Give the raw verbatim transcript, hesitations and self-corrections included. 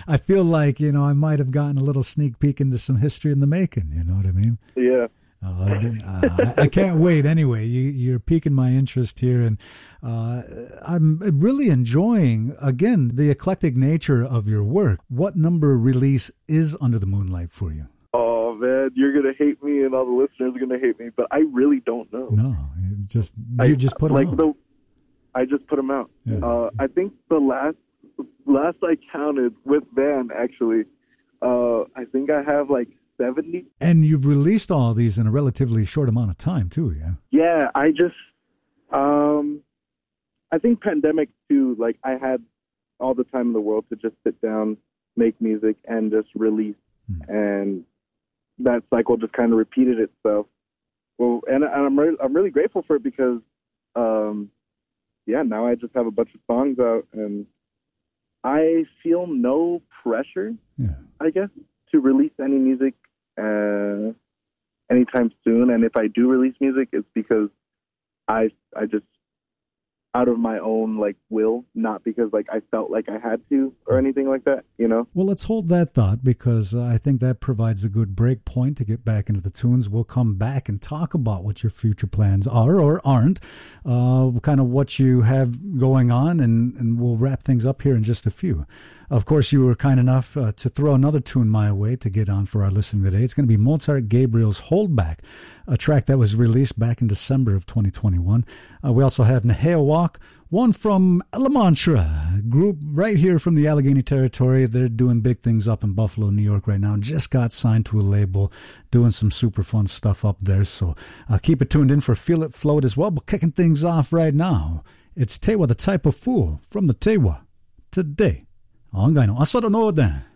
I feel like, you know, I might have gotten a little sneak peek into some history in the making. You know what I mean? Yeah. Uh, uh, I can't wait. Anyway, you, you're piquing my interest here, and uh, I'm really enjoying, again, the eclectic nature of your work. What number release is Under the Moonlight for you? Oh, man, you're going to hate me, and all the listeners are going to hate me, but I really don't know. No, you just you I, just put them like out. The, I just put them out. Yeah. Uh, I think the last last I counted with Van, actually, uh, I think I have like seventy. And you've released all of these in a relatively short amount of time, too, yeah? Yeah, I just, um, I think pandemic, too, like I had all the time in the world to just sit down, make music, and just release. Hmm. And that cycle just kind of repeated itself. Well, and, and I'm, re- I'm really grateful for it because, um, yeah, now I just have a bunch of songs out, and I feel no pressure, yeah. I guess, to release any music uh, anytime soon. And if I do release music, it's because I I just, out of my own like will, not because like I felt like I had to or anything like that, you know? Well, let's hold that thought, because uh, I think that provides a good break point to get back into the tunes. We'll come back and talk about what your future plans are or aren't, uh, kind of what you have going on, and, and we'll wrap things up here in just a few. Of course, you were kind enough uh, to throw another tune my way to get on for our listening today. It's going to be Mozart Gabriel's Hold Back, a track that was released back in December of twenty twenty-one. Uh, we also have Nehea Walk, one from La Mantra, group right here from the Allegheny Territory. They're doing big things up in Buffalo, New York right now. Just got signed to a label, doing some super fun stuff up there. So uh, keep it tuned in for Feel It Float as well. But kicking things off right now, it's Tewa the Type of Fool from the Tewa today. 案外の朝だのだ